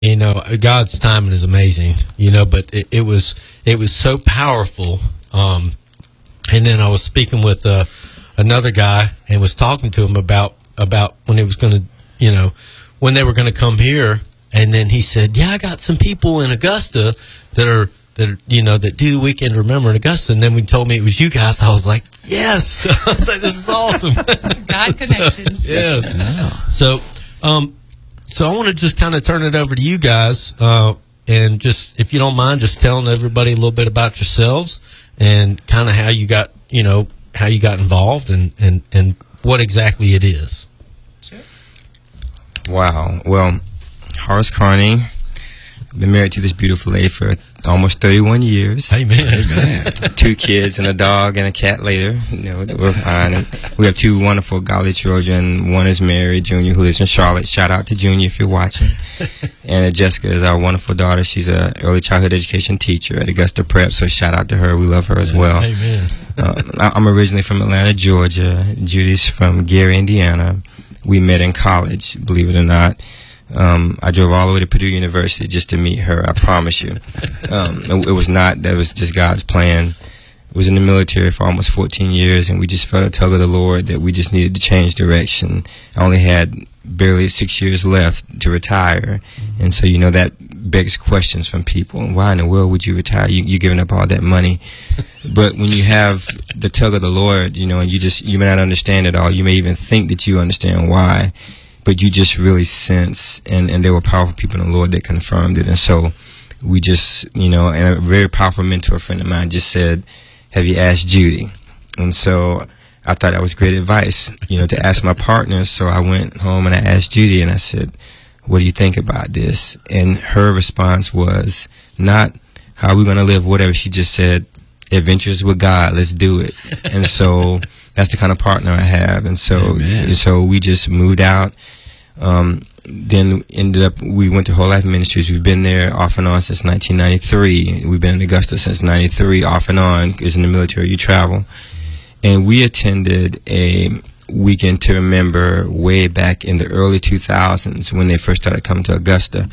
God's timing is amazing, but it was so powerful. And then I was speaking with another guy and was talking to him about when it was going to, when they were going to come here. And then he said, "Yeah, I got some people in Augusta that do Weekend Remember in Augusta." And then when he told me it was you guys, I was like, "Yes, this is awesome." God connections. Yes. Yeah. So I want to just kind of turn it over to you guys, and just, if you don't mind, just telling everybody a little bit about yourselves and kind of how you got involved and what exactly it is. Sure. Wow. Well, Horace Carney, been married to this beautiful lady for almost 31 years. Amen. Amen. 2 kids and a dog and a cat later. We're fine. And we have 2 wonderful godly children. One is married, Junior, who lives in Charlotte. Shout out to Junior if you're watching. And Jessica is our wonderful daughter. She's an early childhood education teacher at Augusta Prep, so shout out to her. We love her as well. Amen. I'm originally from Atlanta, Georgia. Judy's from Gary, Indiana. We met in college, believe it or not. I drove all the way to Purdue University just to meet her, I promise you. That was just God's plan. I was in the military for almost 14 years, and we just felt a tug of the Lord that we just needed to change direction. I only had barely 6 years left to retire, and so, that begs questions from people. Why in the world would you retire? You're giving up all that money. But when you have the tug of the Lord, and you may not understand it all, you may even think that you understand why, but you just really sense, and there were powerful people in the Lord that confirmed it. And so we just, and a very powerful mentor friend of mine just said, "Have you asked Judy?" And so I thought that was great advice, to ask my partner. So I went home and I asked Judy, and I said, "What do you think about this?" And her response was not, "How are we going to live?" Whatever. She just said, "Adventures with God, let's do it." And so that's the kind of partner I have. And so, so we just moved out. Then we went to Whole Life Ministries. We've been there off and on since 1993. We've been in Augusta since 93, off and on, because in the military you travel. And we attended a Weekend to Remember way back in the early 2000s when they first started coming to Augusta.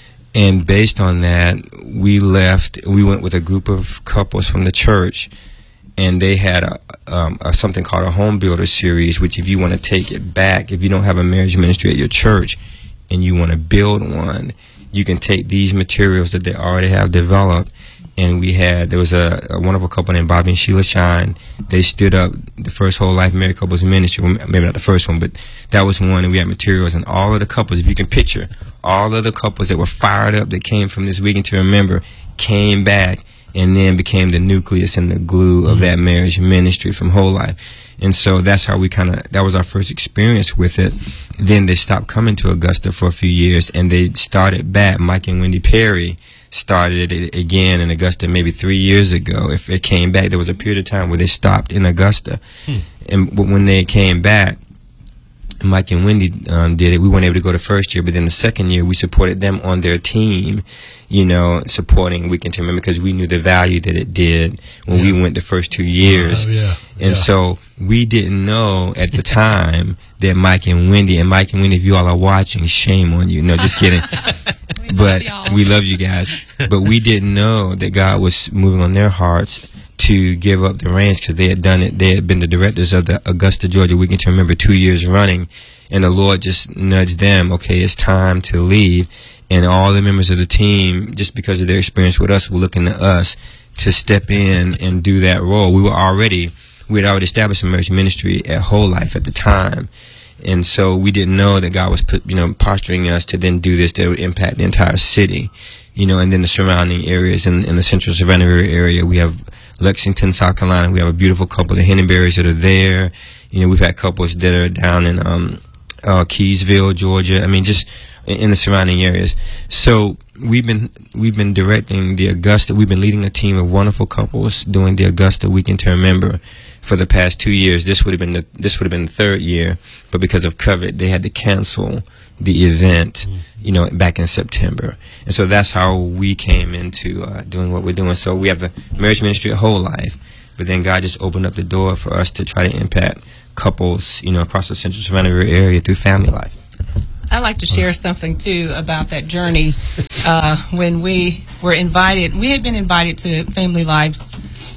And based on that, we went with a group of couples from the church, and they had something called a Home Builder Series, which, if you want to take it back, if you don't have a marriage ministry at your church and you want to build one, you can take these materials that they already have developed. And there was a wonderful couple named Bobby and Sheila Shine. They stood up the first Whole Life Married Couples Ministry. Well, maybe not the first one, but that was one. And we had materials, and all of the couples, if you can picture, all of the couples that were fired up that came from this Weekend to Remember came back and then became the nucleus and the glue of that marriage ministry from Whole Life. And so that's how that was our first experience with it. Then they stopped coming to Augusta for a few years, and they started back. Mike and Wendy Perry started it again in Augusta maybe 3 years ago. If it came back, there was a period of time where they stopped in Augusta. And when they came back, Mike and Wendy did it. We weren't able to go the first year, but then the second year we supported them on their team, supporting Weekend to Remember, because we knew the value that it did when we went the first 2 years. And so we didn't know at the time that Mike and Wendy, if you all are watching, shame on you. No, just kidding. But we love you guys. But we didn't know that God was moving on their hearts to give up the reins, because they had done it. They had been the directors of the Augusta, Georgia Weekend to Remember 2 years running, and the Lord just nudged them, okay, it's time to leave. And all the members of the team, just because of their experience with us, were looking to us to step in and do that role. We had already established a marriage ministry at Whole Life at the time. And so we didn't know that God was posturing us to then do this that would impact the entire city, and then the surrounding areas in the central Savannah area. We have Lexington, South Carolina. We have a beautiful couple, the Hennenberries, that are there. We've had couples that are down in Keysville, Georgia. I mean, just in the surrounding areas. So we've been directing the Augusta. We've been leading a team of wonderful couples doing the Augusta Weekend to Remember for the past 2 years. This would have been the third year, but because of COVID, they had to cancel the event, back in September. And so that's how we came into doing what we're doing. So we have the marriage ministry at Whole Life, but then God just opened up the door for us to try to impact couples, across the central Savannah area through Family Life. I'd like to share something too about that journey. When we were invited, we had been invited to Family Lives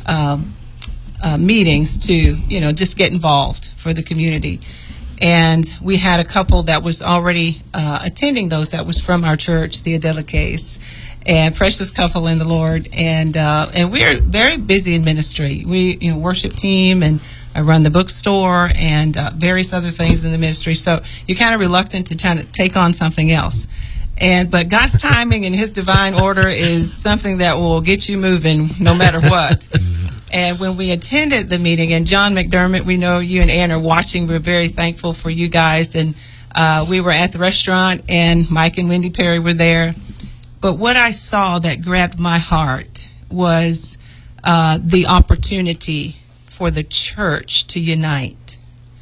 meetings to, just get involved for the community. And we had a couple that was already attending those that was from our church, the Adeliques, and precious couple in the Lord. And we're very busy in ministry. We, worship team, and I run the bookstore and various other things in the ministry. So you're kind of reluctant to kind of take on something else. But God's timing and His divine order is something that will get you moving no matter what. And when we attended the meeting, and John McDermott, we know you and Ann are watching. We're very thankful for you guys. And we were at the restaurant, and Mike and Wendy Perry were there. But what I saw that grabbed my heart was the opportunity for the church to unite.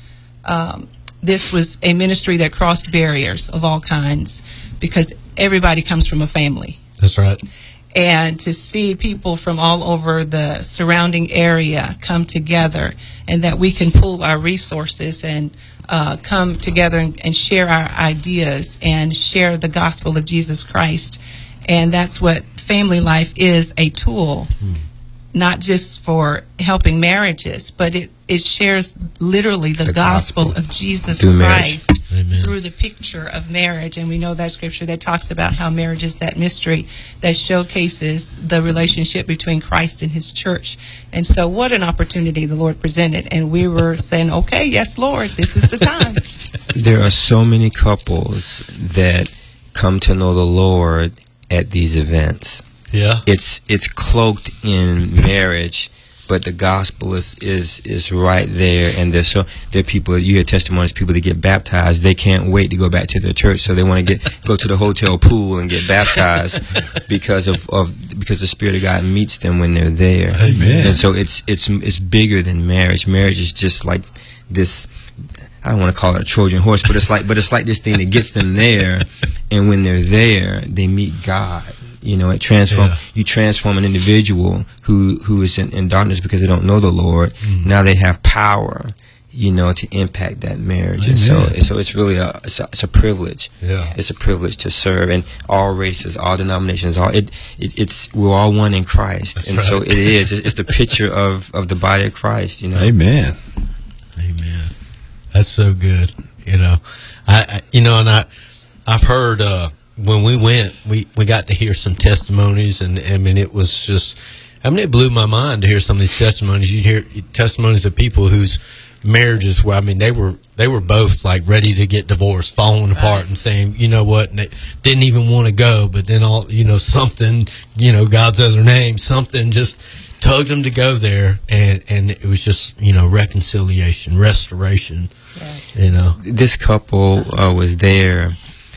This was a ministry that crossed barriers of all kinds, because everybody comes from a family. That's right. And to see people from all over the surrounding area come together, and that we can pool our resources and come together and share our ideas and share the gospel of Jesus Christ. And that's what Family Life is, a tool, not just for helping marriages, but it shares literally the gospel of Jesus Christ through the picture of marriage. And we know that scripture that talks about how marriage is that mystery that showcases the relationship between Christ and His church. And so what an opportunity the Lord presented. And we were saying, okay, yes, Lord, this is the time. There are so many couples that come to know the Lord at these events. Yeah. It's cloaked in marriage, but the gospel is right there. And there are people, you hear testimonies, people that get baptized, they can't wait to go back to their church, so they want to go to the hotel pool and get baptized because the Spirit of God meets them when they're there. Amen. And so it's bigger than marriage. Marriage is just like this, I don't want to call it a Trojan horse, but it's like this thing that gets them there, and when they're there, they meet God. It you transform an individual who is in darkness because they don't know the Lord. Now they have power, to impact that marriage. Amen. And so it's really it's a privilege. Yeah. It's a privilege to serve, and all races, all denominations, we're all one in Christ. That's and right. so it's the picture of the body of Christ, Amen. Amen. That's so good. I've heard when we went, we got to hear some testimonies, and it was just, it blew my mind to hear some of these testimonies. You hear testimonies of people whose marriages were, they were both like ready to get divorced, falling apart, and saying, you know what, and they didn't even want to go, but then something, God's other name, something just tugged them to go there, and it was just, reconciliation, restoration. Yes. This couple was there.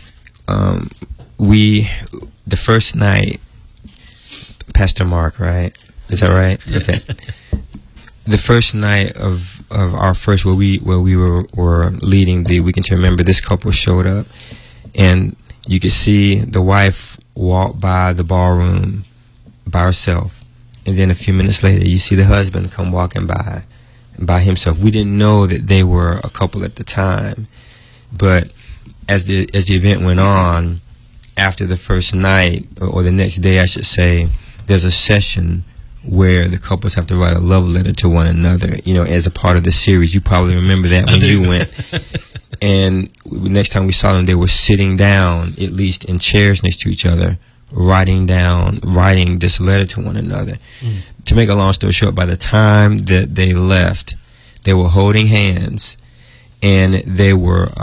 The first night, Pastor Mark, right? Is that right? Yes. Okay. The first night of our first, where we were leading the Weekend to Remember, this couple showed up, and you could see the wife walk by the ballroom by herself, and then a few minutes later, you see the husband come walking by himself. We didn't know that they were a couple at the time, but as the event went on, after the first night, or the next day I should say, there's a session where the couples have to write a love letter to one another, as a part of the series. You probably remember that when you went. And next time we saw them, they were sitting down, at least in chairs next to each other, writing this letter to one another. To make a long story short, by the time that they left, they were holding hands, and they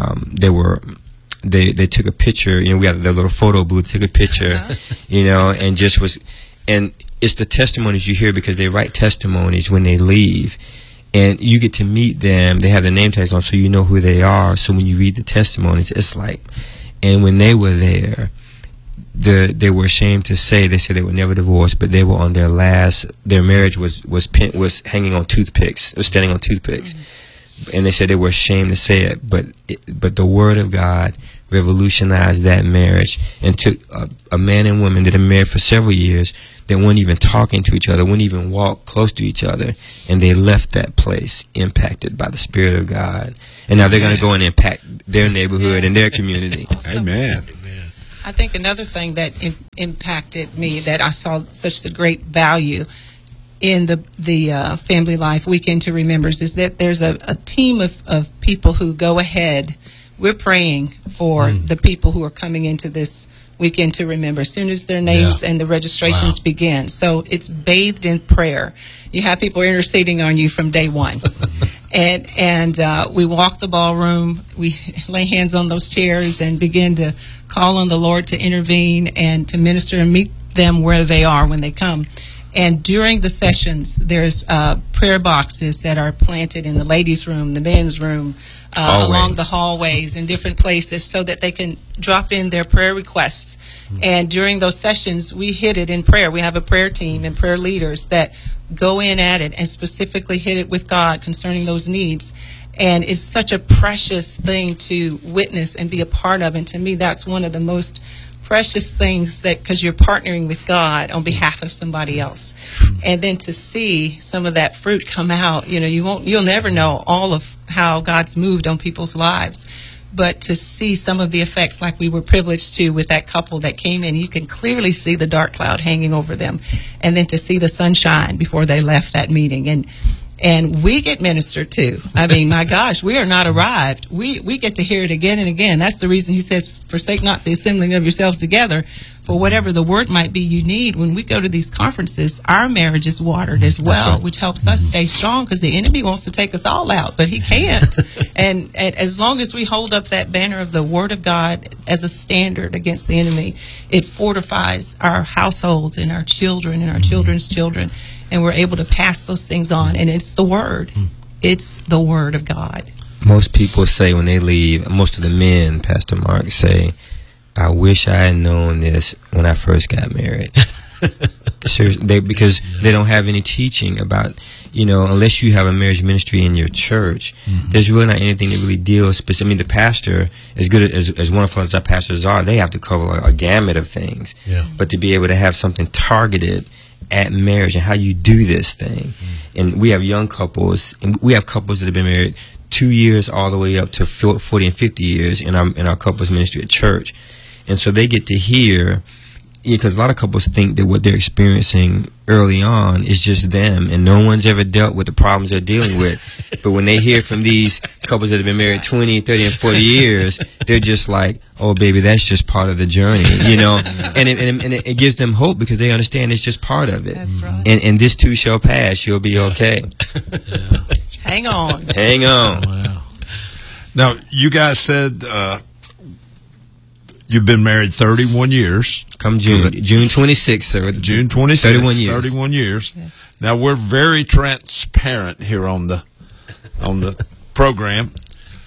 took a picture. We had the little photo booth, took a picture, and just was, and it's the testimonies you hear, because they write testimonies when they leave, and you get to meet them. They have their name tags on, so you know who they are. So when you read the testimonies, it's like, and when they were there, they were ashamed to say, they said they were never divorced, but they were on their marriage was hanging on toothpicks, was standing on toothpicks. And they said they were ashamed to say it, but the Word of God revolutionized that marriage and took a man and woman that had married for several years that weren't even talking to each other, wouldn't even walk close to each other, and they left that place impacted by the Spirit of God. And now they're going to go and impact their neighborhood and their community. Amen. I think another thing that impacted me, that I saw such a great value in the Family Life Weekend to Remembers, is that there's a team of people who go ahead. We're praying for the people who are coming into this Weekend to Remember as soon as their names and the registrations begin. So it's bathed in prayer. You have people interceding on you from day one. and we walk the ballroom, we lay hands on those chairs and begin to call on the Lord to intervene and to minister and meet them where they are when they come. And during the sessions, there's prayer boxes that are planted in the ladies' room, the men's room, along the hallways in different places, so that they can drop in their prayer requests. And during those sessions, we hit it in prayer. We have a prayer team and prayer leaders that go in at it and specifically hit it with God concerning those needs. And it's such a precious thing to witness and be a part of. And to me, that's one of the most precious things, that because you're partnering with God on behalf of somebody else. And then to see some of that fruit come out, you'll never know all of how God's moved on people's lives. But to see some of the effects, like we were privileged to with that couple that came in, you can clearly see the dark cloud hanging over them. And then to see the sunshine before they left that meeting. And we get ministered to. I mean, my gosh, we are not arrived. We get to hear it again and again. That's the reason he says, forsake not the assembling of yourselves together. For whatever the word might be you need, when we go to these conferences, our marriage is watered as well, which helps us stay strong, because the enemy wants to take us all out, but he can't. and as long as we hold up that banner of the Word of God as a standard against the enemy, it fortifies our households and our children and our children's children. And we're able to pass those things on. And it's the Word. It's the Word of God. Most people say when they leave, most of the men, Pastor Mark, say, I wish I had known this when I first got married. Seriously, because they don't have any teaching about, unless you have a marriage ministry in your church, there's really not anything that really deals specifically. I mean, the pastor, as good as wonderful as our pastors are, they have to cover a gamut of things. Yeah. But to be able to have something targeted at marriage and how you do this thing. And we have young couples, and we have couples that have been married 2 years all the way up to 40 and 50 years in our couples ministry at church. And so they get to hear, because a lot of couples think that what they're experiencing early on is just them, and no one's ever dealt with the problems they're dealing with. But when they hear from these couples that have been married 20, 30, and 40 years, they're just like, oh, baby, that's just part of the journey, And it gives them hope, because they understand it's just part of it. That's right. And this too shall pass. You'll be okay. Hang on. Hang on. Wow. Now, you guys said you've been married 31 years. Come June 26th, sir. June 26th. 31 years. 31 years. Yes. Now, we're very transparent here on the program.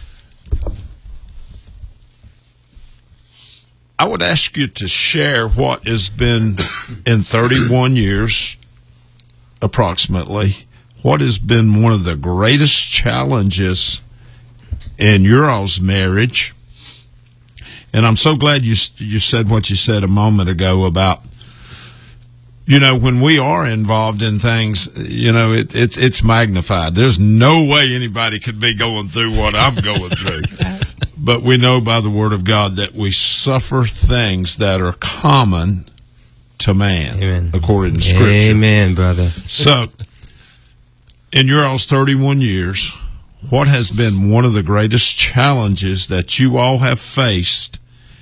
I would ask you to share what has been, in 31 years approximately, what has been one of the greatest challenges in your all's marriage. And I'm so glad you said what you said a moment ago about, when we are involved in things, it's magnified. There's no way anybody could be going through what I'm going through. But we know by the Word of God that we suffer things that are common to man, Amen. According to Scripture. Amen, brother. So, in your all's 31 years, what has been one of the greatest challenges that you all have faced,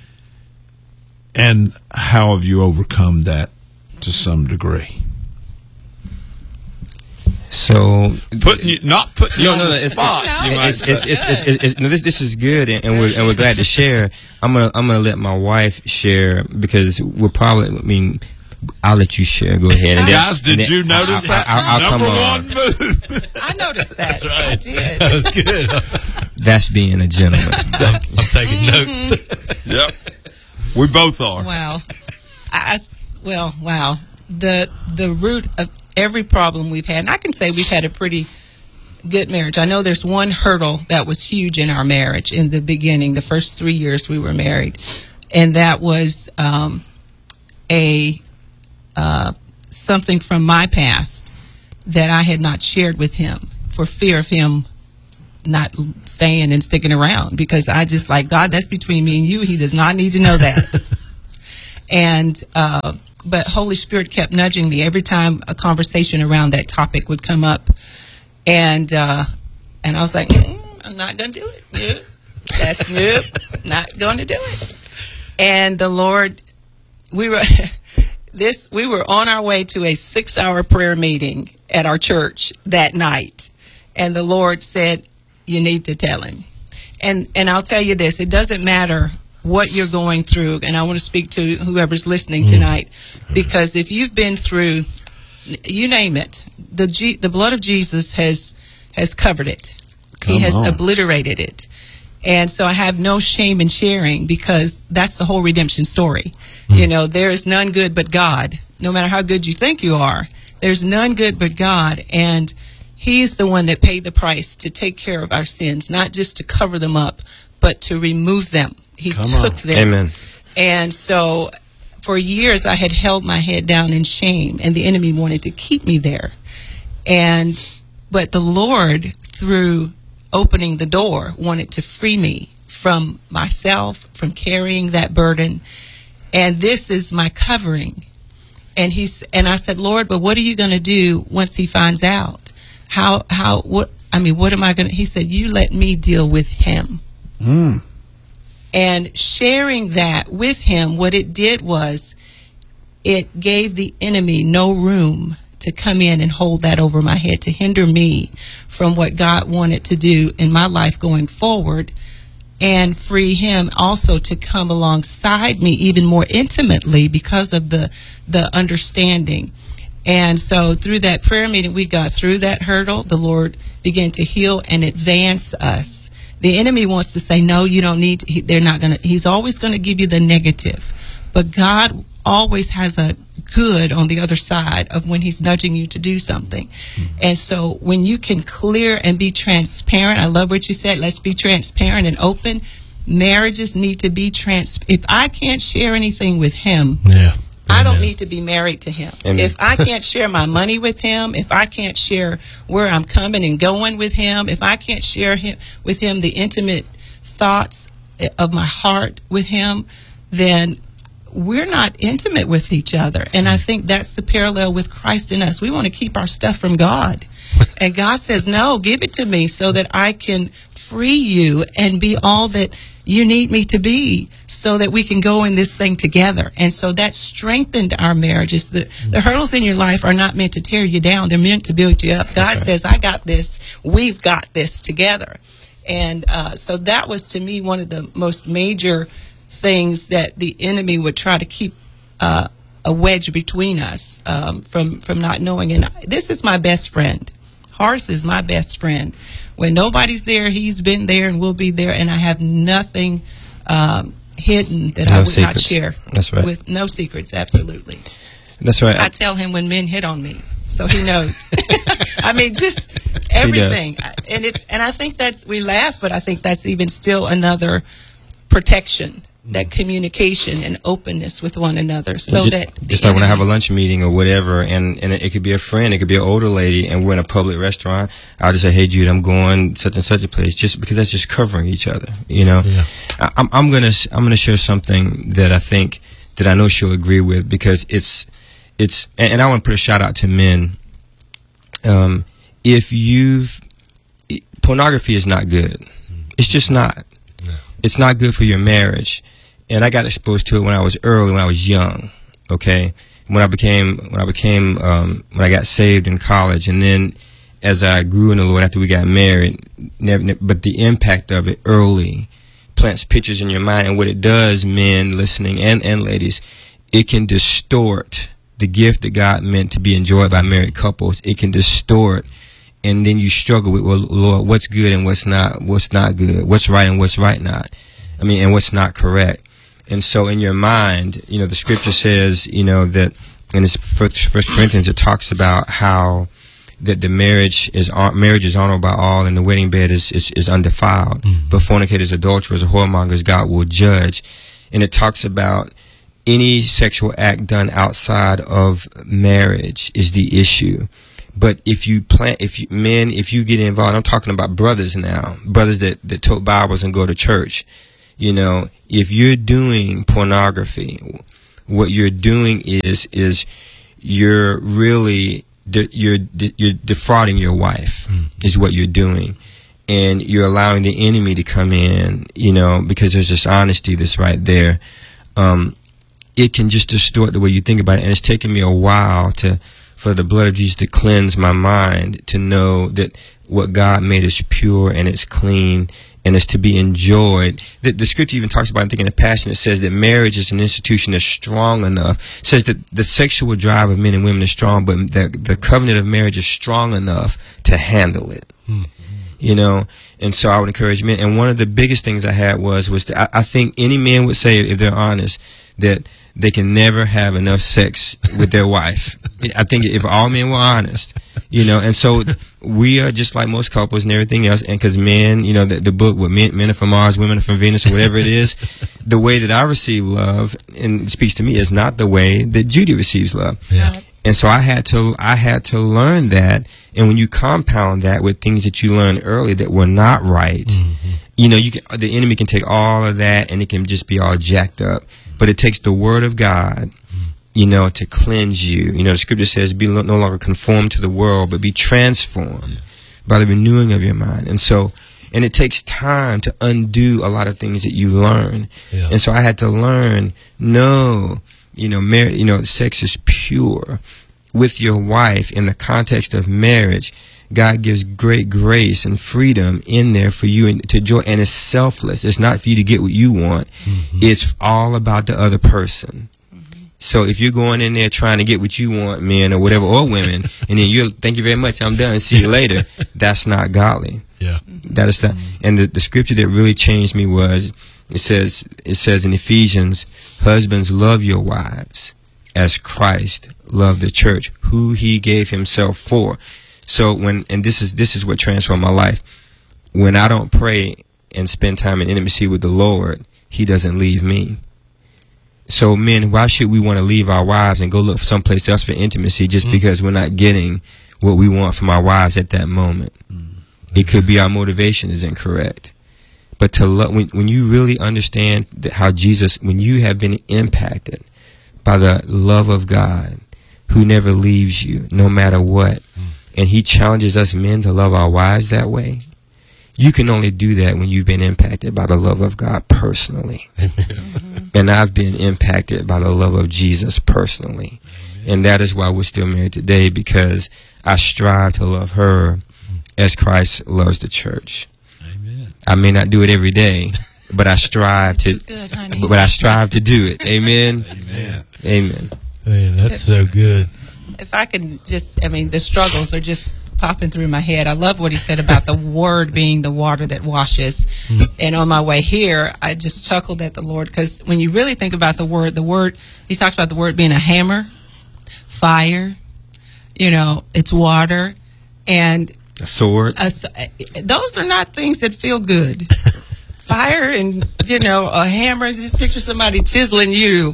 and how have you overcome that to some degree? So, not putting you on the spot. This is good, and we're glad to share. I'm gonna let my wife share, because we're probably. I'll let you share. Go ahead. And guys, did you notice that? I'll Number one move. I noticed that. That's right. I did. That was good. That's being a gentleman. I'm taking notes. Yep. We both are. Wow. Wow. The root of every problem we've had, and I can say we've had a pretty good marriage. I know there's one hurdle that was huge in our marriage in the beginning, the first 3 years we were married, and that was something from my past that I had not shared with him for fear of him not staying and sticking around, because I just like, God, that's between me and you. He does not need to know that. And but Holy Spirit kept nudging me every time a conversation around that topic would come up, and I was like, I'm not going to do it. Nope, not going to do it. And the Lord, we were on our way to a 6-hour prayer meeting at our church that night, and the Lord said, you need to tell him. And I'll tell you this, it doesn't matter what you're going through, and I want to speak to whoever's listening tonight, because if you've been through, you name it, the blood of Jesus has covered it. He has obliterated it. And so I have no shame in sharing, because that's the whole redemption story. You know, there is none good but God. No matter how good you think you are, there's none good but God. And he's the one that paid the price to take care of our sins, not just to cover them up, but to remove them. He took them. Amen. And so for years I had held my head down in shame, and the enemy wanted to keep me there. But the Lord, through opening the door, wanted to free me from myself, from carrying that burden. And this is my covering. And I said, Lord, but what are you going to do once he finds out? What am I going to, he said, you let me deal with him. And sharing that with him, what it did was it gave the enemy no room to come in and hold that over my head, to hinder me from what God wanted to do in my life going forward, and free him also to come alongside me even more intimately because of the understanding. And so through that prayer meeting, we got through that hurdle. The Lord began to heal and advance us. The enemy wants to say, no, you don't need to, they're not going to, he's always going to give you the negative. But God always has a good on the other side of when he's nudging you to do something. And so when you can clear and be transparent, I love what you said, let's be transparent and open. Marriages need to be if I can't share anything with him, I don't need to be married to him. Amen. If I can't share my money with him, if I can't share where I'm coming and going with him, if I can't share with him the intimate thoughts of my heart with him, then we're not intimate with each other. And I think that's the parallel with Christ in us. We want to keep our stuff from God. And God says, no, give it to me so that I can free you and be all that you need me to be, so that we can go in this thing together. And so that strengthened our marriages. The hurdles in your life are not meant to tear you down. They're meant to build you up. God says, I got this. We've got this together. And so that was, to me, one of the most major things that the enemy would try to keep a wedge between us from not knowing. And this is my best friend. Horace is my best friend. When nobody's there, he's been there and will be there, and I have nothing hidden that I would not share. That's right. With no secrets, absolutely. That's right. I tell him when men hit on me, so he knows. I mean, just everything. And I think we laugh, but I think that's even still another protection. That communication and openness with one another, so just like when I have a lunch meeting or whatever, and it could be a friend, it could be an older lady, and we're in a public restaurant, I'll just say, hey Jude, I'm going such and such a place, just because that's just covering each other, you know. Yeah. I'm gonna share something that I think that I know she'll agree with, because it's and I want to put a shout out to men. Pornography is not good. It's just not. It's not good for your marriage. And I got exposed to it when I was young. Okay. When I got saved in college, and then as I grew in the Lord after we got married, but the impact of it early plants pictures in your mind. And what it does, men listening and ladies, it can distort the gift that God meant to be enjoyed by married couples. It can distort. And then you struggle with, well, Lord, what's good and what's not good, what's right and what's and what's not correct. And so in your mind, you know, the scripture says, you know, that in this First Corinthians, it talks about how that the marriage is honorable by all, and the wedding bed is undefiled. But fornicators, adulterers, or whoremongers, God will judge. And it talks about any sexual act done outside of marriage is the issue. But if you get involved, I'm talking about brothers now, brothers that tote Bibles and go to church. You know, if you're doing pornography, what you're doing is you're really you're defrauding your wife, is what you're doing, and you're allowing the enemy to come in. You know, because there's this honesty that's right there. It can just distort the way you think about it, and it's taken me a while for the blood of Jesus to cleanse my mind, to know that what God made is pure and it's clean and it's to be enjoyed. The scripture even talks about, I think in the Passion, it says that marriage is an institution that's strong enough. It says that the sexual drive of men and women is strong, but the covenant of marriage is strong enough to handle it. You know, and so I would encourage men. And one of the biggest things I had was I think any man would say, if they're honest, that they can never have enough sex with their wife. I think if all men were honest, you know, and so we are just like most couples and everything else. And because men, you know, the book with men are from Mars, women are from Venus, or whatever it is, the way that I receive love and it speaks to me is not the way that Judy receives love. Yeah. And so I had to learn that. And when you compound that with things that you learned early that were not right, you know, the enemy can take all of that and it can just be all jacked up. But it takes the word of God, you know, to cleanse you. You know, the scripture says, be no longer conformed to the world, but be transformed by the renewing of your mind. And so, and it takes time to undo a lot of things that you learn. Yeah. And so I had to learn, sex is pure. With your wife, in the context of marriage, God gives great grace and freedom in there for you to enjoy, and it's selfless. It's not for you to get what you want. It's all about the other person. So if you're going in there trying to get what you want, men or whatever, or women, and then you'll thank you very much, I'm done, see you later, that's not godly. Yeah. That is that. And the scripture that really changed me was, it says in Ephesians, husbands, love your wives as Christ loved the church, who he gave himself for. So this is what transformed my life. When I don't pray and spend time in intimacy with the Lord, he doesn't leave me. So men, why should we want to leave our wives and go look for someplace else for intimacy just because we're not getting what we want from our wives at that moment? It could be our motivation is incorrect. But to love, when you really understand how Jesus, when you have been impacted by the love of God, who never leaves you, no matter what, and he challenges us men to love our wives that way, you can only do that when you've been impacted by the love of God personally. And I've been impacted by the love of Jesus personally. And that is why we're still married today, because I strive to love her as Christ loves the church. Amen. I may not do it every day, but I strive to. Good, honey. But I strive to do it. Amen. Amen. Amen. Man, that's so good. If I could just, the struggles are just popping through my head. I love what he said about the word being the water that washes. And on my way here, I just chuckled at the Lord, because when you really think about the word, he talks about the word being a hammer, fire, it's water, and a sword. Those are not things that feel good. Fire and, a hammer, just picture somebody chiseling you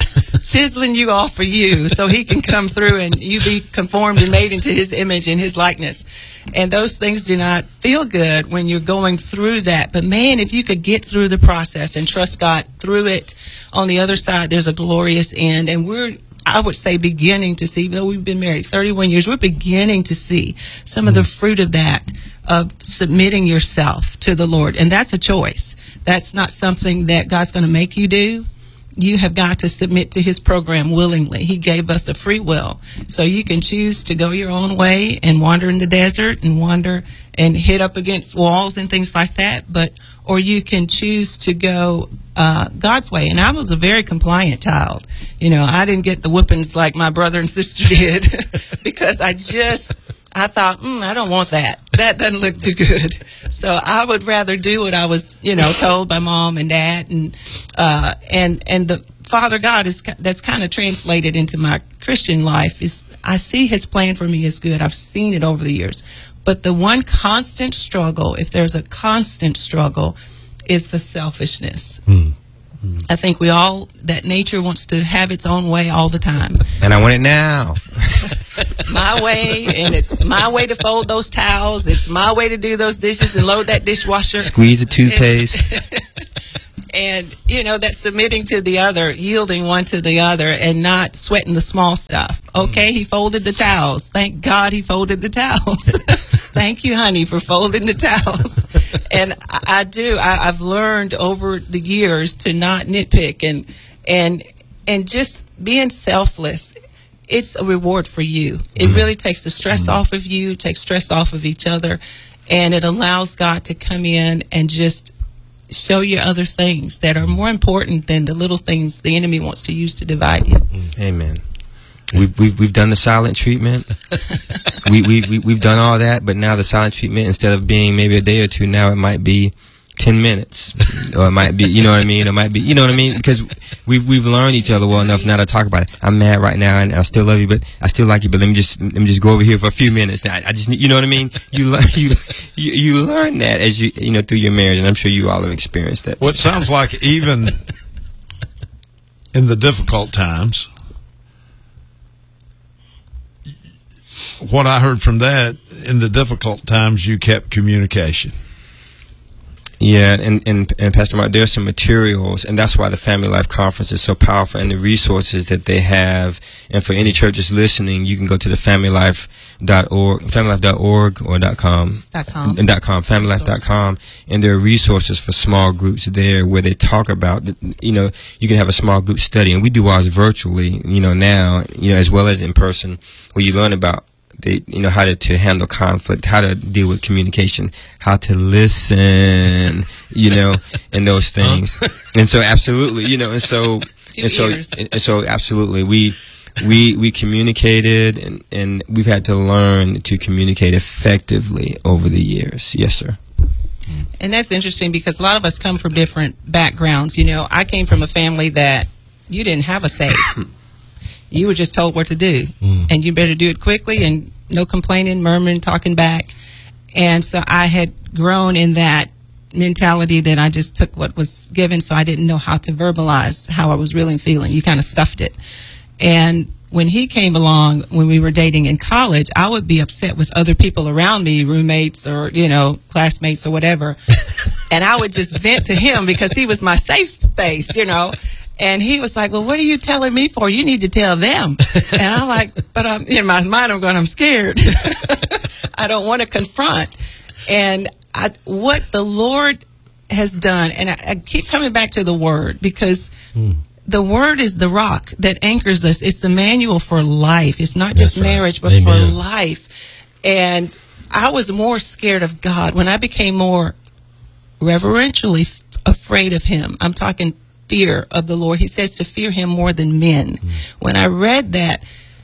off for you so he can come through and you be conformed and made into his image and his likeness. And those things do not feel good when you're going through that. But man, if you could get through the process and trust God through it, on the other side, there's a glorious end. And I would say, beginning to see, though we've been married 31 years, we're beginning to see some of the fruit of that, of submitting yourself to the Lord. And that's a choice. That's not something that God's going to make you do. You have got to submit to his program willingly. He gave us a free will. So you can choose to go your own way and wander in the desert and wander and hit up against walls and things like that. Or you can choose to go God's way. And I was a very compliant child. I didn't get the whoopings like my brother and sister did because I thought, I don't want that. That doesn't look too good. So I would rather do what I was, told by mom and dad. And the Father God that's kind of translated into my Christian life is I see his plan for me is good. I've seen it over the years. But the one constant struggle, if there's a constant struggle, is the selfishness. I think that nature wants to have its own way all the time. And I want it now. My way, and it's my way to fold those towels. It's my way to do those dishes and load that dishwasher. Squeeze the toothpaste. And, that submitting to the other, yielding one to the other, and not sweating the small stuff. Okay, he folded the towels. Thank God he folded the towels. Thank you, honey, for folding the towels. And I've learned over the years to not nitpick and just being selfless. It's a reward for you. It really takes the stress off of you, takes stress off of each other, and it allows God to come in and just show you other things that are more important than the little things the enemy wants to use to divide you. Amen. We've done the silent treatment. We've done all that, but now the silent treatment, instead of being maybe a day or two, now it might be 10 minutes, or it might be, you know what I mean? It might be, you know what I mean? Because we've learned each other well enough now to talk about it. I'm mad right now, and I still love you, but I still like you. But let me just go over here for a few minutes. I just, you know what I mean? You learn that as you through your marriage, and I'm sure you all have experienced that. Well, it sounds like even in the difficult times, what I heard from that, in the difficult times, you kept communication. Yeah, and Pastor Mark, there's some materials, and that's why the Family Life Conference is so powerful, and the resources that they have. And for any churches listening, you can go to the familylife.org, familylife.org or .com, familylife.com, and there are resources for small groups there where they talk about, you can have a small group study, and we do ours virtually, now, as well as in person, where you learn about how to handle conflict, how to deal with communication, how to listen, and those things. And so absolutely, and so absolutely, we communicated, and we've had to learn to communicate effectively over the years. Yes, sir. And that's interesting because a lot of us come from different backgrounds. I came from a family that you didn't have a say. You were just told what to do, and you better do it quickly, and no complaining, murmuring, talking back. And so I had grown in that mentality that I just took what was given, so I didn't know how to verbalize how I was really feeling. You kind of stuffed it. And when he came along, when we were dating in college, I would be upset with other people around me, roommates or, classmates or whatever. And I would just vent to him because he was my safe space, And he was like, well, what are you telling me for? You need to tell them. And I'm like, but in my mind, I'm scared. I don't want to confront. And what the Lord has done, and I keep coming back to the Word, because the Word is the rock that anchors us. It's the manual for life. It's not just marriage, but for life. And I was more scared of God when I became more reverentially afraid of Him. I'm talking fear of the Lord. He says to fear Him more than men. When I read that,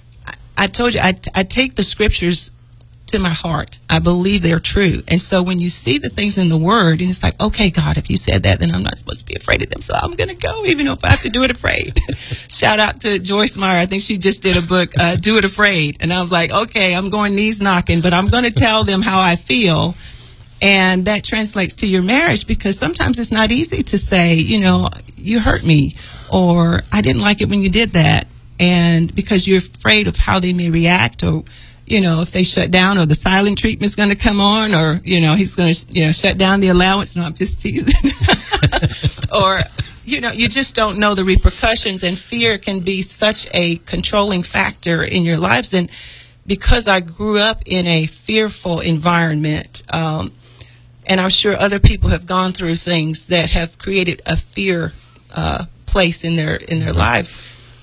I told you, I take the scriptures to my heart. I believe they're true. And so when you see the things in the Word, and it's like, okay, God, if you said that, then I'm not supposed to be afraid of them. So I'm going to go, even if I have to do it afraid. Shout out to Joyce Meyer. I think she just did a book, Do It Afraid. And I was like, okay, I'm going knees knocking, but I'm going to tell them how I feel. And that translates to your marriage, because sometimes it's not easy to say, you hurt me, or I didn't like it when you did that. And because you're afraid of how they may react, or, if they shut down, or the silent treatment's going to come on, or, he's going to, shut down the allowance. No, I'm just teasing. Or, you just don't know the repercussions, and fear can be such a controlling factor in your lives. And because I grew up in a fearful environment, and I'm sure other people have gone through things that have created a fear place in their lives,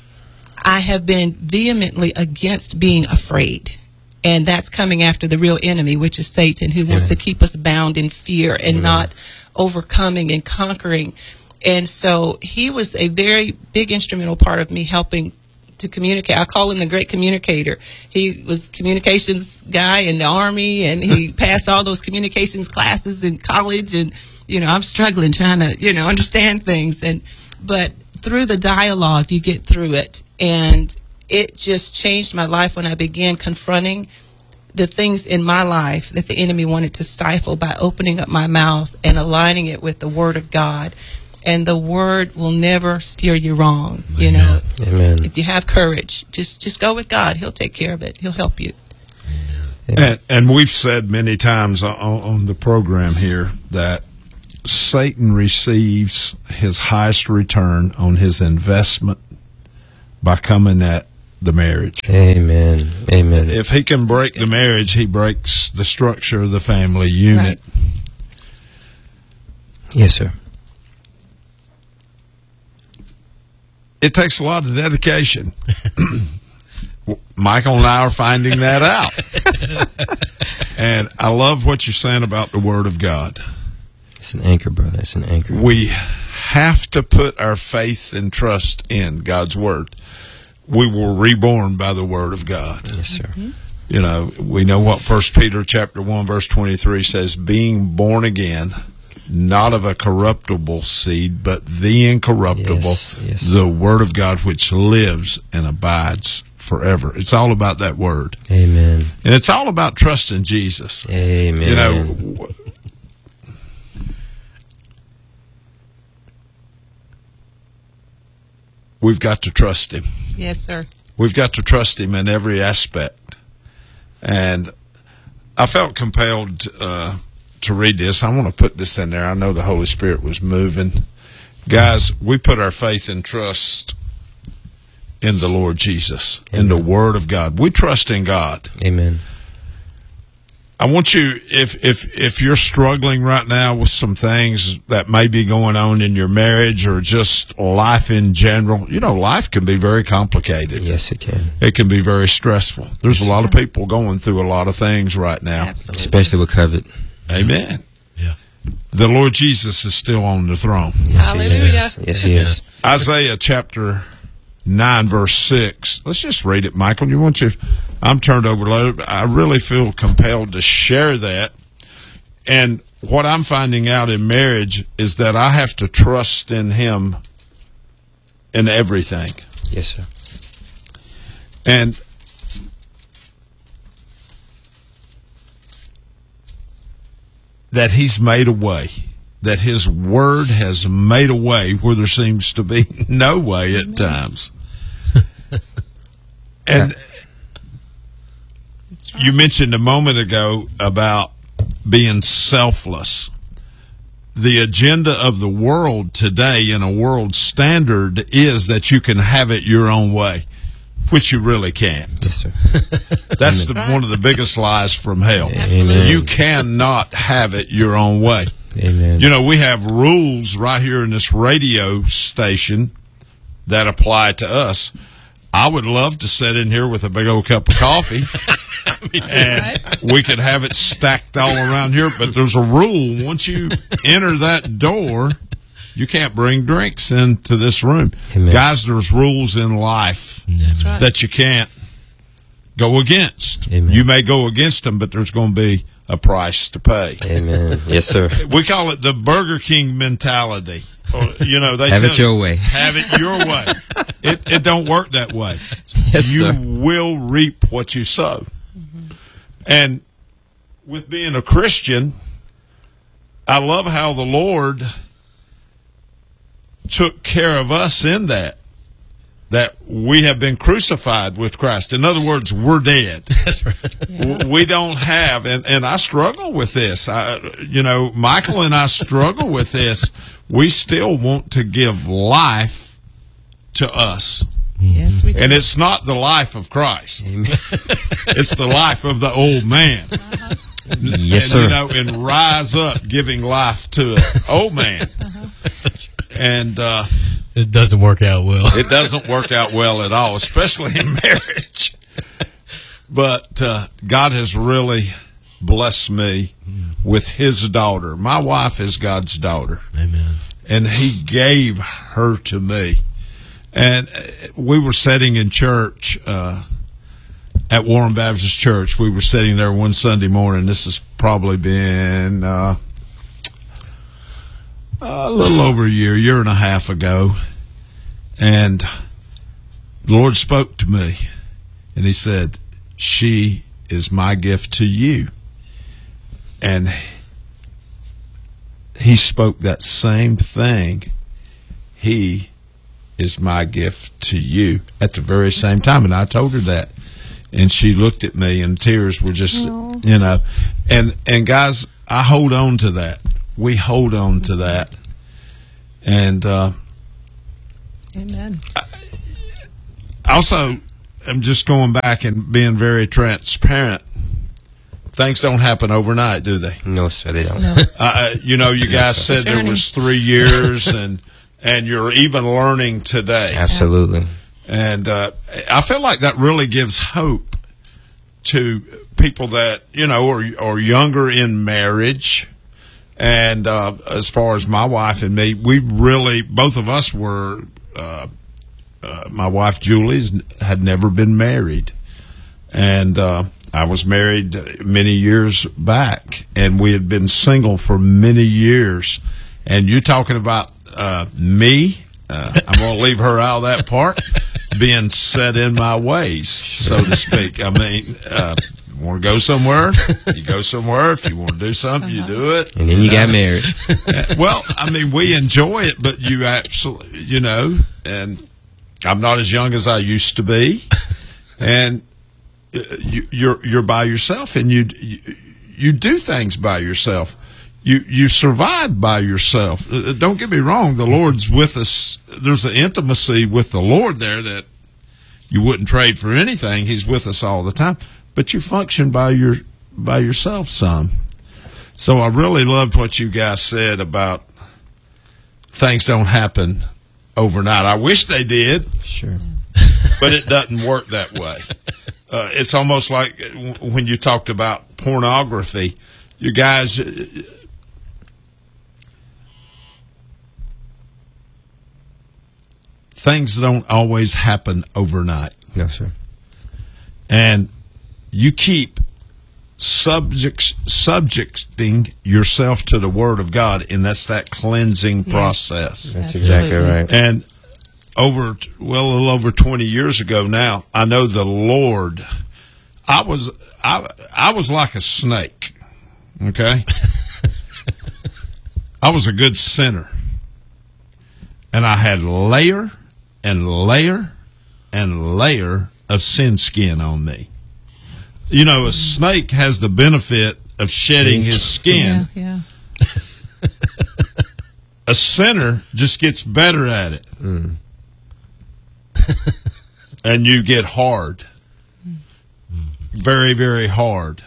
I have been vehemently against being afraid. And that's coming after the real enemy, which is Satan, who wants to keep us bound in fear and not overcoming and conquering. And so he was a very big instrumental part of me helping to communicate. I call him the great communicator. He was communications guy in the Army, and he passed all those communications classes in college. And, I'm struggling trying to, understand things. But through the dialogue, you get through it. And it just changed my life when I began confronting the things in my life that the enemy wanted to stifle by opening up my mouth and aligning it with the Word of God. And the Word will never steer you wrong. You know, Amen. If you have courage, just go with God. He'll take care of it. He'll help you. And we've said many times on the program here that Satan receives his highest return on his investment by coming at the marriage. Amen. Amen. If he can break the marriage, he breaks the structure of the family unit. Right. Yes, sir. It takes a lot of dedication. Michael and I are finding that out. And I love what you're saying about the Word of God. It's an anchor, brother. It's an anchor. We have to put our faith and trust in God's Word. We were reborn by the Word of God. Yes, sir. Mm-hmm. You know, we know what 1 Peter chapter 1, verse 23 says, being born again, not of a corruptible seed, but the incorruptible, Yes. the Word of God, which lives and abides forever. It's all about that Word. Amen. And it's all about trusting Jesus. Amen. You know, we've got to trust Him. Yes, sir. We've got to trust Him in every aspect. And I felt compelled to read this. I want to put this in there. I know the Holy Spirit was moving. Guys, we put our faith and trust in the Lord Jesus, in the Word of God. We trust in God. Amen. I want you, if you're struggling right now with some things that may be going on in your marriage or just life in general, you know, life can be very complicated. Yes, it can. It can be very stressful. There's a lot of people going through a lot of things right now. Absolutely. Especially with COVID. Amen. Yeah. The Lord Jesus is still on the throne. Yes, he Hallelujah. is. Yes, he is. Isaiah chapter 9, verse 6. Let's just read it, Michael. I'm turned over later, but I really feel compelled to share that. And what I'm finding out in marriage is that I have to trust in Him in everything. Yes, sir. And that He's made a way, that His Word has made a way where there seems to be no way at times. And you mentioned a moment ago about being selfless. The agenda of the world today in a world standard is that you can have it your own way, which you really can't. Yes, sir. That's one of the biggest lies from hell. Amen. You cannot have it your own way. Amen. You know, we have rules right here in this radio station that apply to us. I would love to sit in here with a big old cup of coffee and we could have it stacked all around here, but there's a rule. Once you enter that door, you can't bring drinks into this room. Amen. Guys, there's rules in life That's right. that you can't go against. Amen. You may go against them, but there's going to be a price to pay. Amen. Yes, sir. We call it the Burger King mentality. You know, they Have tell it your you, way. Have it your way. It don't work that way. Yes, You sir. will reap what you sow. And with being a Christian, I love how the Lord took care of us in that we have been crucified with Christ. In other words, we're dead. That's right. We don't have, and I struggle with this. Michael and I struggle with this. We still want to give life to us. Yes, we do. And it's not the life of Christ. Amen. It's the life of the old man. Yes, and, sir. and rise up giving life to an old man. And It doesn't work out well. it doesn't work out well at all, especially in marriage. But God has really blessed me with His daughter. My wife is God's daughter. Amen. And He gave her to me. And we were sitting in church at Warren Baptist Church. We were sitting there one Sunday morning. This has probably been a little over a year and a half ago. And the Lord spoke to me, and he said, she is my gift to you. And he spoke that same thing. He is my gift to you at the very same time. And I told her that. And she looked at me, and tears were just, you know. And guys, I hold on to that. We hold on to that. And Amen. Also, I'm just going back and being very transparent. Things don't happen overnight, do they? No, sir, they don't. No. You know, you guys said there was 3 years, and you're even learning today. Absolutely. And I feel like that really gives hope to people that, you know, are younger in marriage. And as far as my wife and me, we really, both of us were, my wife Julie had never been married. And I was married many years back, and we had been single for many years. And you're talking about me, I'm going to leave her out of that part, being set in my ways, so to speak. I mean, you want to go somewhere, you go somewhere. If you want to do something, you do it. And then you got married. Well, I mean, we enjoy it, but you absolutely, you know, and I'm not as young as I used to be, and you're by yourself, and you do things by yourself. You survive by yourself. Don't get me wrong. The Lord's with us. There's an intimacy with the Lord there that you wouldn't trade for anything. He's with us all the time. But you function by yourself some. So I really loved what you guys said about things don't happen overnight. I wish they did. Sure. But it doesn't work that way. It's almost like when you talked about pornography, you guys, things don't always happen overnight. No, sir. And you keep subjecting yourself to the Word of God, and that's that cleansing process. That's exactly right. And a little over 20 years ago now, I know the Lord, I was like a snake, okay? I was a good sinner. And I had layer and layer and layer of sin skin on me. You know, a snake has the benefit of shedding his skin. Yeah. A sinner just gets better at it. Mm. And you get hard. Very, very hard.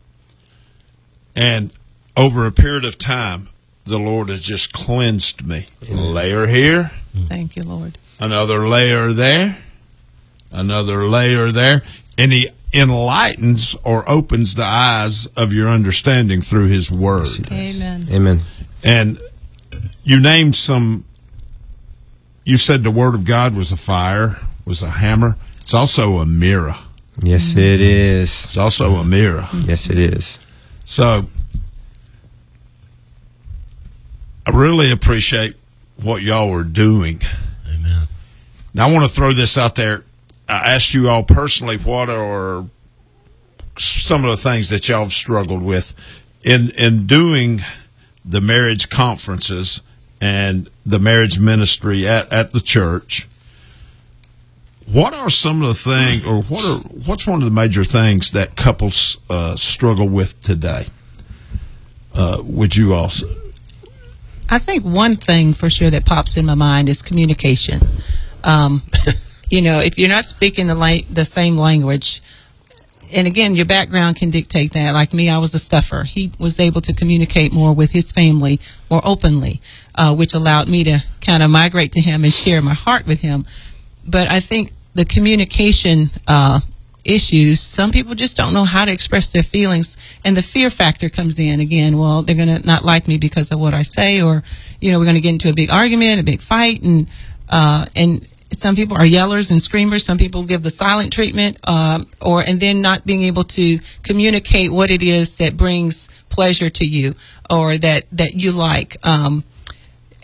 And over a period of time, the Lord has just cleansed me. A layer here. Thank you, Lord. Another layer there. Another layer there. And He enlightens or opens the eyes of your understanding through His Word. Amen. Amen. And you named you said the Word of God was a fire, was a hammer. It's also a mirror. Yes, it is. It's also a mirror. Yes, it is. So I really appreciate what y'all are doing. Amen. Now I want to throw this out there. I asked you all personally, what are some of the things that y'all have struggled with in doing the marriage conferences and the marriage ministry at the church? What are some of the things, or what's one of the major things that couples struggle with today? Would you also? I think one thing for sure that pops in my mind is communication. You know, if you're not speaking the same language, and again, your background can dictate that. Like me, I was a stuffer. He was able to communicate more with his family more openly, which allowed me to kind of migrate to him and share my heart with him. But I think the communication issues, some people just don't know how to express their feelings, and the fear factor comes in again. Well, they're going to not like me because of what I say, or, you know, we're going to get into a big argument, a big fight, and some people are yellers and screamers. Some people give the silent treatment, and then not being able to communicate what it is that brings pleasure to you or that you like.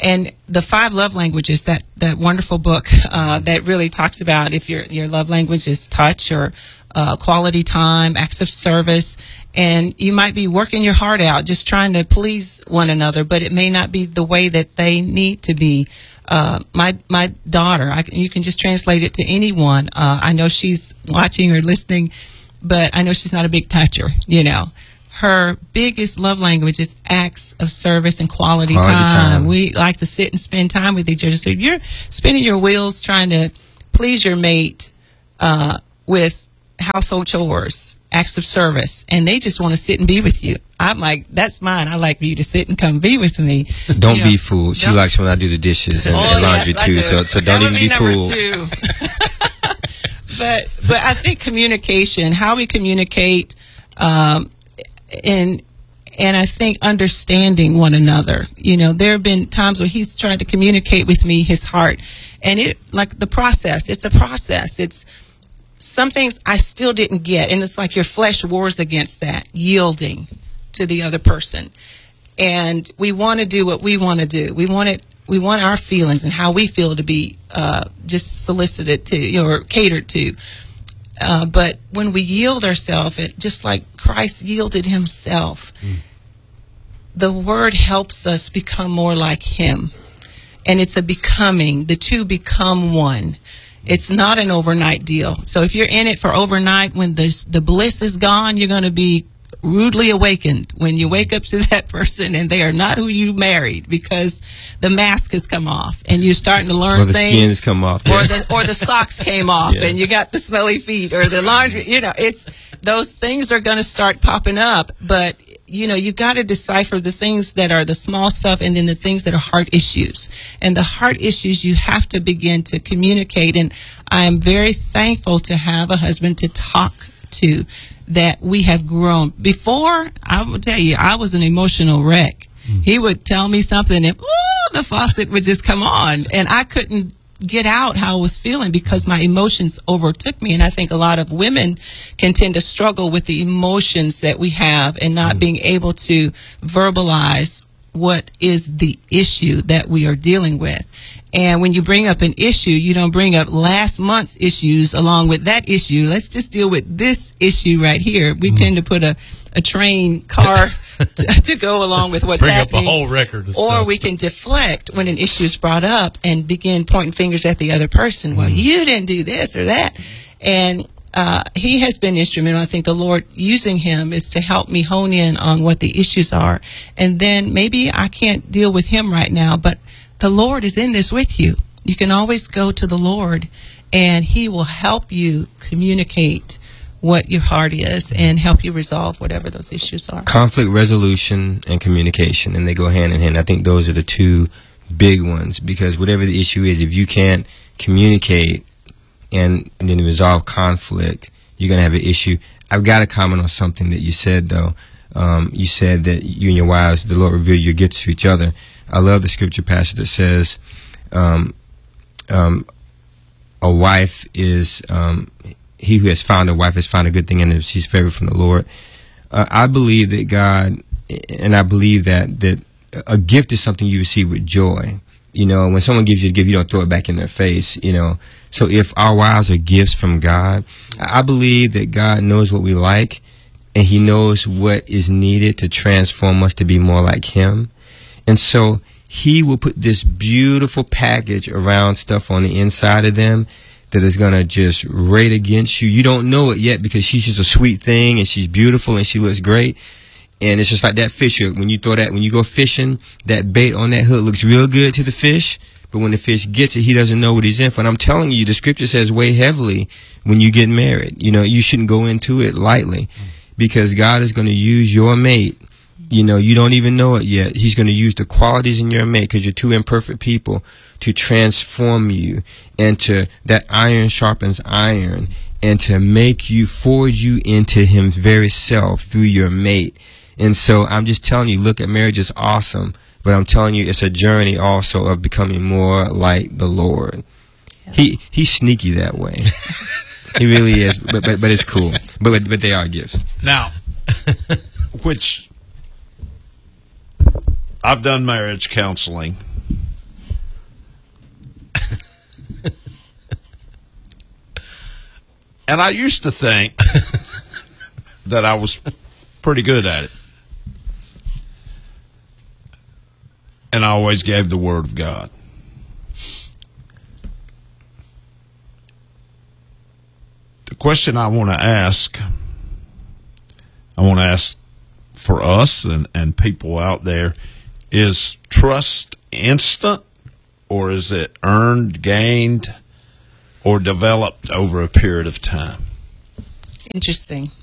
And the 5 love languages, that wonderful book that really talks about if your love language is touch or quality time, acts of service, and you might be working your heart out just trying to please one another, but it may not be the way that they need to be. My daughter, you can just translate it to anyone. I know she's watching or listening, but I know she's not a big toucher, you know. Her biggest love language is acts of service and quality time. We like to sit and spend time with each other. So you're spinning your wheels trying to please your mate with household chores, acts of service, and they just want to sit and be with you. I'm like, that's mine. I like for you to sit and come be with me. Don't be fooled. She likes when I do the dishes and laundry too. So don't even be fooled. But I think communication, how we communicate, and I think understanding one another. You know, there have been times where he's tried to communicate with me his heart, and it's a process. It's some things I still didn't get, and it's like your flesh wars against that, yielding to the other person. And we want to do what we want to do. We want our feelings and how we feel to be just solicited to or catered to. But when we yield ourselves, just like Christ yielded himself, the word helps us become more like him. And it's a becoming. The two become one. It's not an overnight deal. So if you're in it for overnight, when the bliss is gone, you're going to be rudely awakened when you wake up to that person and they are not who you married, because the mask has come off and you're starting to learn or the things. Skin's come off, or the socks came off and you got the smelly feet, or the laundry. You know, it's those things are going to start popping up. But you know, you've got to decipher the things that are the small stuff and then the things that are heart issues. And the heart issues you have to begin to communicate. And I am very thankful to have a husband to talk to, that we have grown. Before, I will tell you, I was an emotional wreck. He would tell me something and the faucet would just come on, and I couldn't get out how I was feeling because my emotions overtook me. And I think a lot of women can tend to struggle with the emotions that we have and not being able to verbalize what is the issue that we are dealing with. And when you bring up an issue, you don't bring up last month's issues along with that issue. Let's just deal with this issue right here. We tend to put a train car to go along with what's happening. Bring up a whole record of or stuff. we can deflect when an issue is brought up and begin pointing fingers at the other person. Well, you didn't do this or that. And he has been instrumental. I think the Lord using him is to help me hone in on what the issues are. And then maybe I can't deal with him right now, but the Lord is in this with you. You can always go to the Lord and he will help you communicate what your heart is and help you resolve whatever those issues are. Conflict resolution and communication, and they go hand in hand. I think those are the two big ones, because whatever the issue is, if you can't communicate and then resolve conflict, you're going to have an issue. I've got to comment on something that you said, though. You said that you and your wives, the Lord revealed your gifts to each other. I love the scripture passage that says a wife is... he who has found a wife has found a good thing, and she's favored from the Lord. I believe that God, and I believe that a gift is something you receive with joy. You know, when someone gives you a gift, you don't throw it back in their face, you know. So if our wives are gifts from God, I believe that God knows what we like, and he knows what is needed to transform us to be more like him. And so he will put this beautiful package around stuff on the inside of them that is going to just rate against you. You don't know it yet because she's just a sweet thing and she's beautiful and she looks great. And it's just like that fish hook. When you go fishing, that bait on that hook looks real good to the fish. But when the fish gets it, he doesn't know what he's in for. And I'm telling you, the scripture says weigh heavily when you get married. You know, you shouldn't go into it lightly, because God is going to use your mate. You know, you don't even know it yet. He's going to use the qualities in your mate, because you're two imperfect people, to transform you, and to that iron sharpens iron, and to make you, forge you into his very self through your mate. And so I'm just telling you, look at marriage is awesome, but I'm telling you it's a journey also of becoming more like the Lord. Yeah. He's sneaky that way. He really is, but it's cool. But they are gifts. Now, which I've done marriage counseling, And I used to think that I was pretty good at it. And I always gave the word of God. The question I want to ask for us and people out there, is trust instant, or is it earned, gained, or developed over a period of time? Interesting.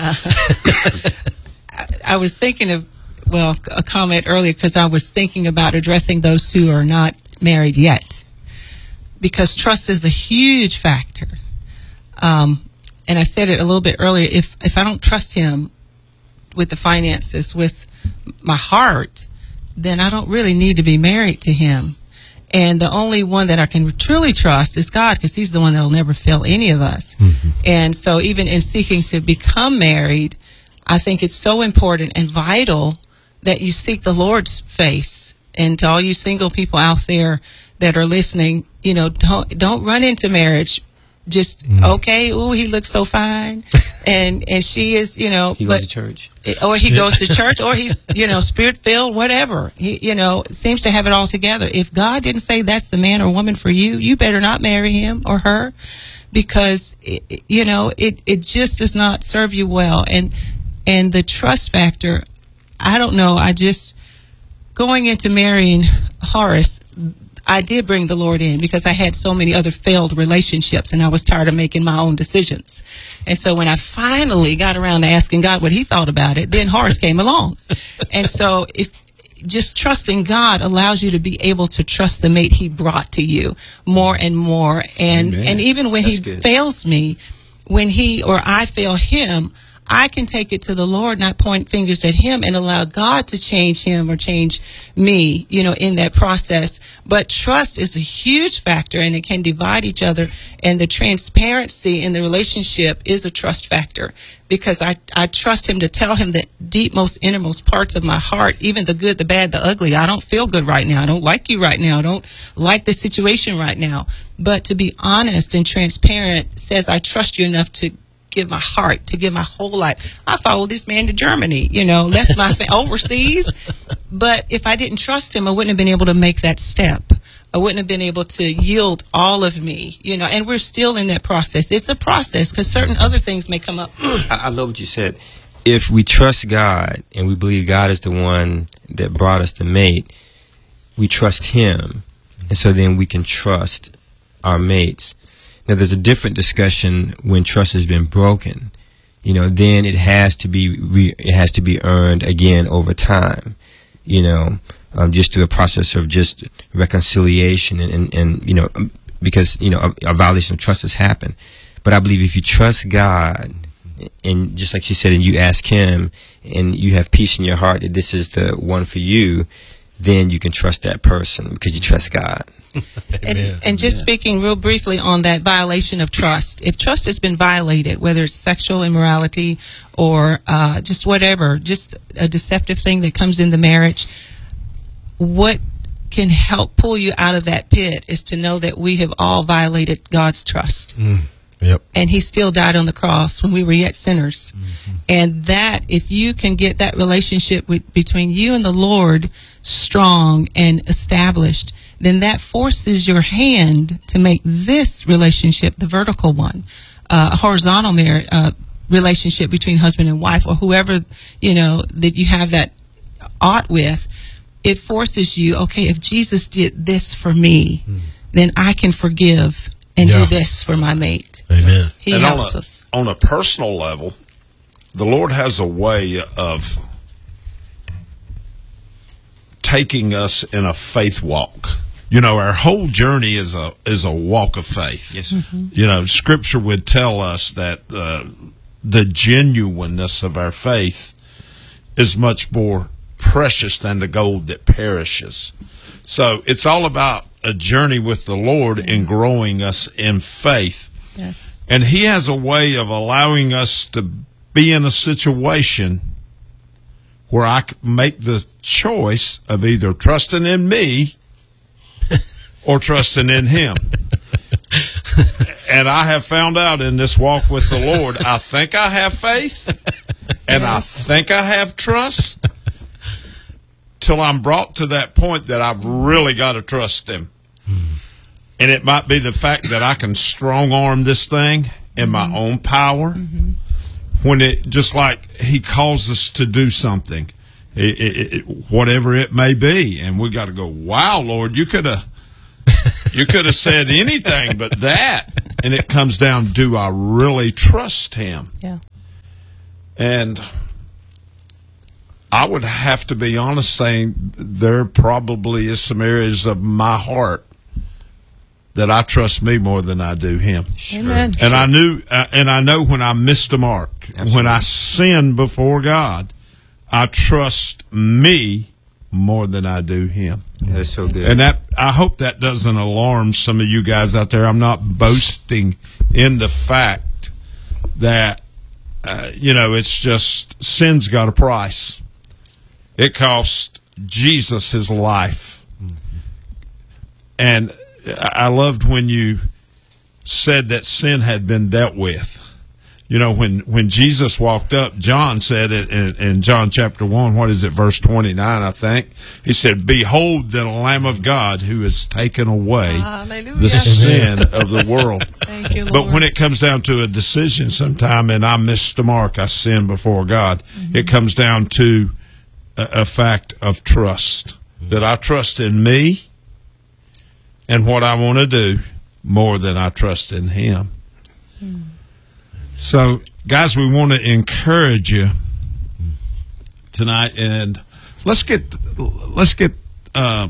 I was thinking of, a comment earlier, because I was thinking about addressing those who are not married yet, because trust is a huge factor. And I said it a little bit earlier, if I don't trust him with the finances, with my heart, then I don't really need to be married to him. And the only one that I can truly trust is God, because he's the one that will never fail any of us. Mm-hmm. And so even in seeking to become married, I think it's so important and vital that you seek the Lord's face. And to all you single people out there that are listening, don't run into marriage just, okay, oh, he looks so fine. And she is, he goes to church. Or he goes to church, or he's, spirit-filled, whatever. He, seems to have it all together. If God didn't say that's the man or woman for you, you better not marry him or her, because, it just does not serve you well. And the trust factor, I don't know, going into marrying Horace, I did bring the Lord in, because I had so many other failed relationships and I was tired of making my own decisions. And so when I finally got around to asking God what he thought about it, then Horace came along. And so if just trusting God allows you to be able to trust the mate he brought to you more and more. And even when he fails me, when he or I fail him, I can take it to the Lord, not point fingers at him, and allow God to change him or change me, in that process. But trust is a huge factor, and it can divide each other. And the transparency in the relationship is a trust factor, because I trust him to tell him the deep, most innermost parts of my heart, even the good, the bad, the ugly. I don't feel good right now. I don't like you right now. I don't like the situation right now. But to be honest and transparent says I trust you enough to give my heart, to give my whole life. I followed this man to Germany, left my overseas. But if I didn't trust him, I wouldn't have been able to make that step. I wouldn't have been able to yield all of me, and we're still in that process. It's a process, because certain other things may come up. I love what you said. If we trust God and we believe God is the one that brought us the mate, we trust him. And so then we can trust our mates. Now, there's a different discussion when trust has been broken. Then it has to be earned again over time. Just through a process of just reconciliation and because a violation of trust has happened. But I believe if you trust God, and just like she said, and you ask him, and you have peace in your heart that this is the one for you, then you can trust that person because you trust God. And just speaking real briefly on that violation of trust, if trust has been violated, whether it's sexual immorality or just whatever, just a deceptive thing that comes in the marriage, what can help pull you out of that pit is to know that we have all violated God's trust. Yep. And he still died on the cross when we were yet sinners. Mm-hmm. And that, if you can get that relationship between you and the Lord strong and established, then that forces your hand to make this relationship the vertical one, a horizontal relationship between husband and wife, or whoever, that you have that ought with. It forces you, okay, if Jesus did this for me, then I can forgive and do this for my mate. Amen. He helps us. On a personal level, the Lord has a way of taking us in a faith walk. Our whole journey is a walk of faith. Yes. Mm-hmm. Scripture would tell us that the genuineness of our faith is much more precious than the gold that perishes. So it's all about a journey with the Lord in growing us in faith. Yes. And he has a way of allowing us to be in a situation where I make the choice of either trusting in me or trusting in him. And I have found out in this walk with the Lord, I think I have faith and I think I have trust till I'm brought to that point that I've really got to trust Him. And it might be the fact that I can strong arm this thing in my own power when it, just like He calls us to do something, whatever it may be. And we got to go, wow, Lord, you could have said anything but that. And it comes down, do I really trust Him? Yeah. And I would have to be honest saying there probably is some areas of my heart that I trust me more than I do Him. Amen. And I know when I missed the mark, when I sin before God, I trust me more than I do Him. That is so good. And that, I hope that doesn't alarm some of you guys out there. I'm not boasting in the fact that, it's just sin's got a price. It cost Jesus His life. And I loved when you said that sin had been dealt with. When Jesus walked up, John said it in John chapter 1, what is it, verse 29, I think. He said, behold the Lamb of God who has taken away the sin of the world. Thank you, Lord. But when it comes down to a decision sometime and I missed the mark, I sin before God, it comes down to a fact of trust. That I trust in me and what I want to do more than I trust in Him. So, guys, we want to encourage you tonight, and let's get that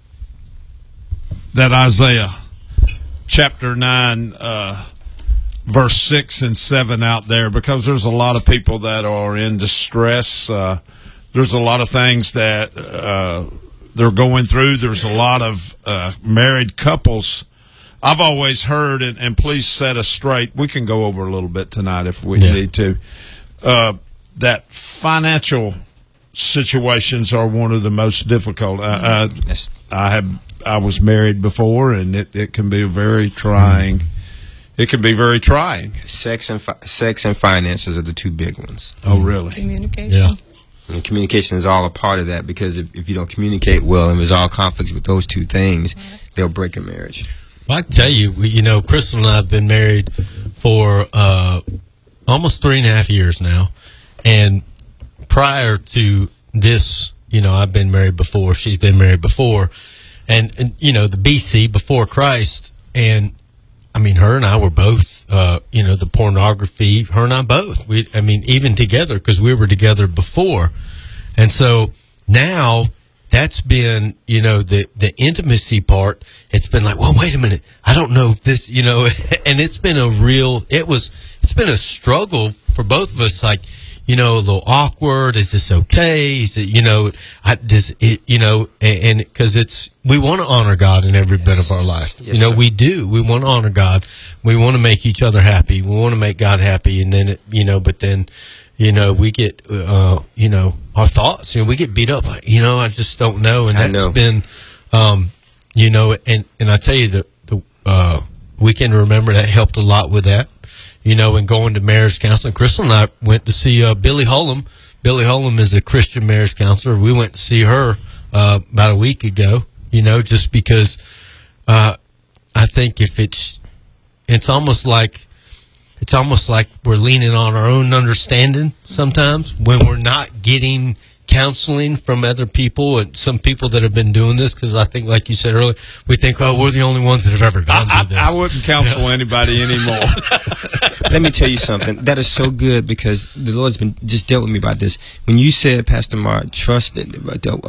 Isaiah chapter 9, verse 6 and 7 out there, because there's a lot of people that are in distress. There's a lot of things that they're going through. There's a lot of married couples. I've always heard, and please set us straight, we can go over a little bit tonight if we need to, that financial situations are one of the most difficult. I was married before, and it can be very trying. It can be very trying. Sex and finances are the two big ones. Oh, really? Communication. Yeah. And communication is all a part of that, because if you don't communicate well and resolve conflicts with those two things, they'll break a marriage. Well, I can tell you, Crystal and I have been married for almost 3.5 years now. And prior to this, I've been married before. She's been married before. And the BC, before Christ. And, her and I were both, the pornography, her and I both. Even together, because we were together before. And so now that's been, the intimacy part. It's been like, well, wait a minute. I don't know if this, and it's been it's been a struggle for both of us. Like, a little awkward. Is this okay? Is it, and because we want to honor God in every bit of our life. Yes, sir. We do. We want to honor God. We want to make each other happy. We want to make God happy. And then, but then, we get, our thoughts, we get beat up. I just don't know. And that's been, and I tell you the Weekend Remember that helped a lot with that, and going to marriage counseling. Crystal and I went to see Billy Hullum. Billy Hullum is a Christian marriage counselor. We went to see her about a week ago, just because I think if it's almost like we're leaning on our own understanding sometimes when we're not getting counseling from other people and some people that have been doing this, because I think, like you said earlier, we think, we're the only ones that have ever gone through this. I wouldn't counsel anybody anymore. Let me tell you something. That is so good, because the Lord's been just dealt with me about this. When you said, Pastor Mark, trust it,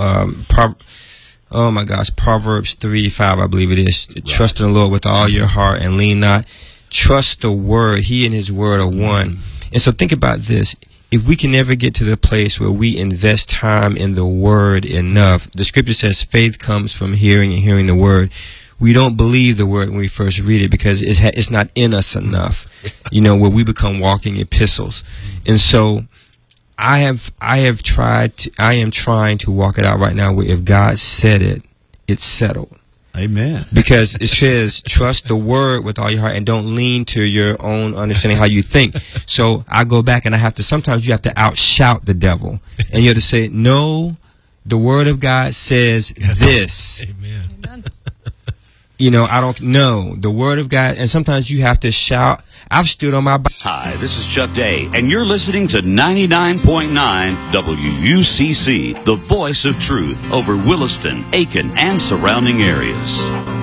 oh my gosh, Proverbs 3:5, I believe it is. Right. Trust in the Lord with all your heart and lean not. Trust the Word. He and His Word are one. And so think about this. If we can never get to the place where we invest time in the Word enough, the Scripture says faith comes from hearing and hearing the Word. We don't believe the Word when we first read it, because it's not in us enough, where we become walking epistles. And so I am trying to walk it out right now, where if God said it, it's settled. Amen. Because it says, trust the word with all your heart and don't lean to your own understanding how you think. So I go back and sometimes you have to outshout the devil. And you have to say, no, the word of God says this. Amen. You know, I don't know the word of God. And sometimes you have to shout. I've stood on my... Hi, this is Chuck Day, and you're listening to 99.9 WUCC, the voice of truth over Williston, Aiken, and surrounding areas.